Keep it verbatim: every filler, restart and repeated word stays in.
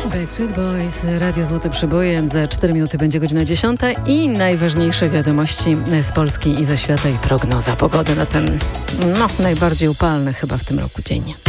Backstreet Boys, Radio Złote Przeboje. Za cztery minuty będzie godzina dziesiąta i najważniejsze wiadomości z Polski i ze świata i prognoza pogody na ten, no, najbardziej upalny chyba w tym roku dzień.